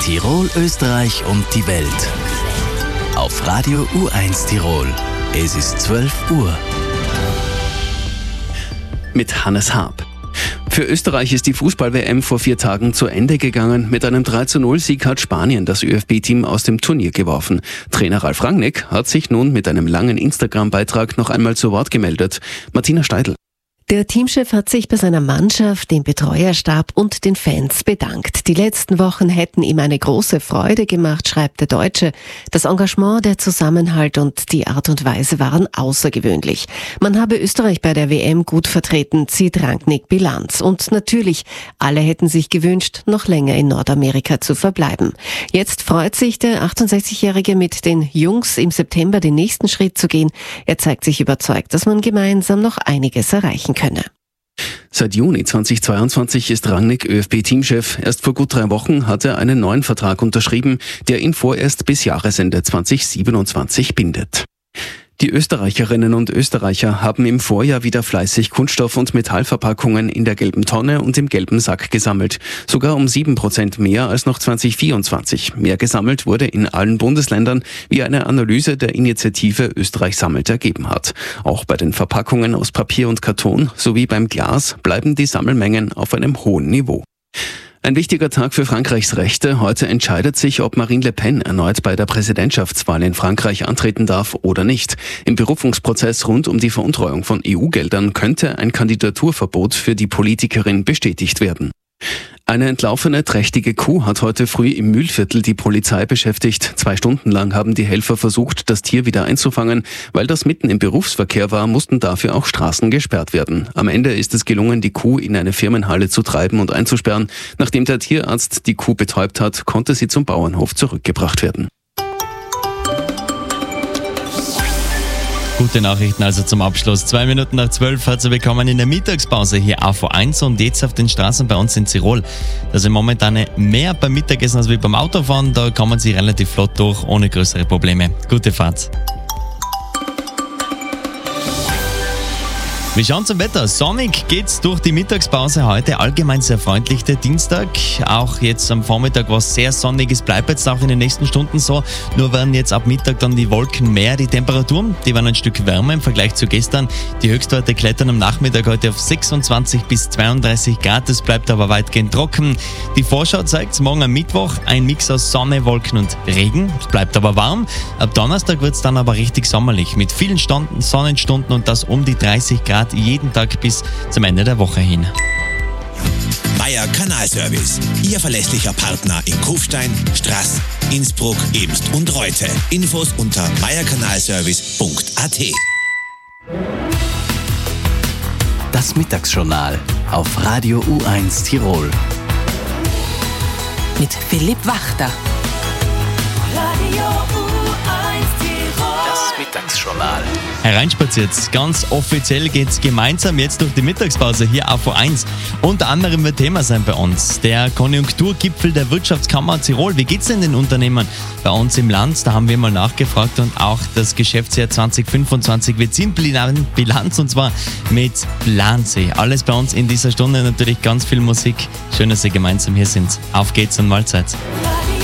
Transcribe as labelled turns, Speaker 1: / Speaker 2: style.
Speaker 1: Tirol, Österreich und die Welt. Auf Radio U1 Tirol. Es ist 12 Uhr.
Speaker 2: Mit Hannes Haab. Für Österreich ist die Fußball-WM vor 4 Tagen zu Ende gegangen. Mit einem 3:0-Sieg hat Spanien das ÖFB-Team aus dem Turnier geworfen. Trainer Ralf Rangnick hat sich nun mit einem langen Instagram-Beitrag noch einmal zu Wort gemeldet. Martina Steidl.
Speaker 3: Der Teamchef hat sich bei seiner Mannschaft, dem Betreuerstab und den Fans bedankt. Die letzten Wochen hätten ihm eine große Freude gemacht, schreibt der Deutsche. Das Engagement, der Zusammenhalt und die Art und Weise waren außergewöhnlich. Man habe Österreich bei der WM gut vertreten, zieht Rangnick Bilanz. Und natürlich, alle hätten sich gewünscht, noch länger in Nordamerika zu verbleiben. Jetzt freut sich der 68-Jährige mit den Jungs im September den nächsten Schritt zu gehen. Er zeigt sich überzeugt, dass man gemeinsam noch einiges erreichen könne.
Speaker 2: Seit Juni 2022 ist Rangnick ÖFB-Teamchef. Erst vor gut 3 Wochen hat er einen neuen Vertrag unterschrieben, der ihn vorerst bis Jahresende 2027 bindet. Die Österreicherinnen und Österreicher haben im Vorjahr wieder fleißig Kunststoff- und Metallverpackungen in der gelben Tonne und im gelben Sack gesammelt. Sogar um 7% mehr als noch 2024. Mehr gesammelt wurde in allen Bundesländern, wie eine Analyse der Initiative Österreich sammelt ergeben hat. Auch bei den Verpackungen aus Papier und Karton sowie beim Glas bleiben die Sammelmengen auf einem hohen Niveau. Ein wichtiger Tag für Frankreichs Rechte. Heute entscheidet sich, ob Marine Le Pen erneut bei der Präsidentschaftswahl in Frankreich antreten darf oder nicht. Im Berufungsprozess rund um die Veruntreuung von EU-Geldern könnte ein Kandidaturverbot für die Politikerin bestätigt werden. Eine entlaufene, trächtige Kuh hat heute früh im Mühlviertel die Polizei beschäftigt. 2 Stunden lang haben die Helfer versucht, das Tier wieder einzufangen. Weil das mitten im Berufsverkehr war, mussten dafür auch Straßen gesperrt werden. Am Ende ist es gelungen, die Kuh in eine Firmenhalle zu treiben und einzusperren. Nachdem der Tierarzt die Kuh betäubt hat, konnte sie zum Bauernhof zurückgebracht werden.
Speaker 4: Gute Nachrichten also zum Abschluss. 2 Minuten nach 12 hat sie bekommen in der Mittagspause hier AV1 und jetzt auf den Straßen bei uns in Tirol. Da sind momentan mehr beim Mittagessen als wie beim Autofahren. Da kommen sie relativ flott durch, ohne größere Probleme. Gute Fahrt. Wir schauen zum Wetter. Sonnig geht's durch die Mittagspause heute. Allgemein sehr freundlich der Dienstag. Auch jetzt am Vormittag war es sehr sonnig. Es bleibt jetzt auch in den nächsten Stunden so. Nur werden jetzt ab Mittag dann die Wolken mehr. Die Temperaturen, die waren ein Stück wärmer im Vergleich zu gestern. Die Höchstwerte klettern am Nachmittag heute auf 26 bis 32 Grad. Es bleibt aber weitgehend trocken. Die Vorschau zeigt morgen am Mittwoch ein Mix aus Sonne, Wolken und Regen. Es bleibt aber warm. Ab Donnerstag wird es dann aber richtig sommerlich. Mit vielen Sonnenstunden und das um die 30 Grad. Jeden Tag bis zum Ende der Woche hin.
Speaker 5: Meier Kanalservice. Ihr verlässlicher Partner in Kufstein, Straß, Innsbruck, Ebst und Reute. Infos unter meierkanalservice.at.
Speaker 1: Das Mittagsjournal auf Radio U1 Tirol.
Speaker 3: Mit Philipp Wachter.
Speaker 6: Radio U1 Tirol.
Speaker 1: Das Mittagsjournal.
Speaker 4: Hereinspaziert. Ganz offiziell geht's gemeinsam jetzt durch die Mittagspause hier AV1. Unter anderem wird Thema sein bei uns der Konjunkturgipfel der Wirtschaftskammer Tirol. Wie geht's denn den Unternehmen bei uns im Land? Da haben wir mal nachgefragt und auch das Geschäftsjahr 2025 wird in Bilanz und zwar mit Plan C. Alles bei uns in dieser Stunde, natürlich ganz viel Musik. Schön, dass Sie gemeinsam hier sind. Auf geht's und Mahlzeit.
Speaker 6: Radio